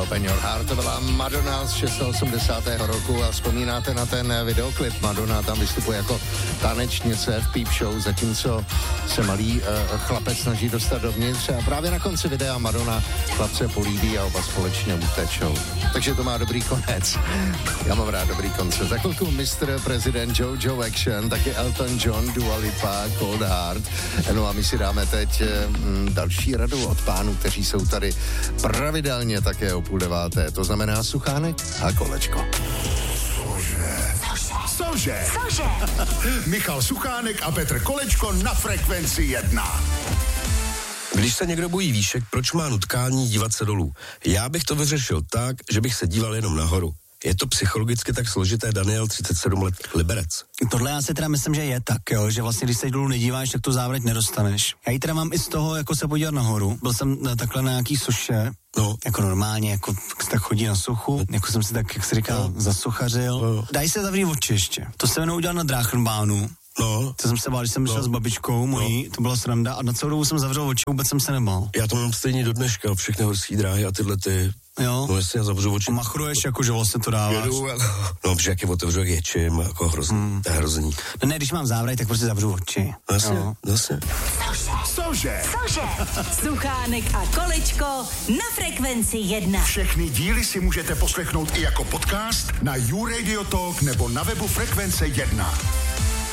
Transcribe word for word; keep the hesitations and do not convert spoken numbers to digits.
Open Your Heart, to byla Madonna z osmdesátého šestého roku a vzpomínáte na ten videoklip. Madonna tam vystupuje jako tanečnice v Peep Show, zatímco se malý uh, chlapec snaží dostat dovnitř a právě na konci videa Madonna chlapce políbí a oba společně utečou. Takže to má dobrý konec. Já mám rád dobrý konce. Za chvilku mister President Jojo Action, taky Elton John, Dua Lipa, Cold Heart. No a my si dáme teď mm, další radu od pánů, kteří jsou tady pravidelně také o půl deváté. To znamená Suchánek a Kolečko. Cože? Cože? Cože? Michal Suchánek a Petr Kolečko na Frekvenci jedna. Když se někdo bojí výšek, proč má nutkání dívat se dolů? Já bych to vyřešil tak, že bych se díval jenom nahoru. Je to psychologicky tak složité, Daniel, třicet sedm let, Liberec. Tohle já si teda myslím, že je tak, jo, že vlastně když se dolů nedíváš, tak tu závrať nedostaneš. Já ji teda mám i z toho, jako se podívat nahoru. Byl jsem takhle na nějaký suše, no. Jako normálně, jako se tak chodí na suchu, jako jsem si tak, jak se říká, no. zasuchařil. No. Daj se zavřít oči ještě. To jsem jenom udělal na Drachenbánu. No. To jsem se bál, když jsem no. šel s babičkou mojí, no. To byla sranda a na celou dobu jsem zavřel oči, vůbec jsem se nebál. Já to mám stejně do dneška, všechny horské dráhy a tyhle ty. Jo. No jasně, já zavřu oči. Machruješ, jako že vlastně to dáváš. Jedu, no, protože jak je otevřu, jak ječím, jako hrozný, hmm. to je hrozný. No ne, když mám závrať, tak prostě zavřu oči. Jasně, jo. jasně. Cože? Cože? Suchánek a Kolečko na Frekvenci jedna. Všechny díly si můžete poslechnout i jako podcast na YouRadio Talk nebo na webu Frekvence jedna.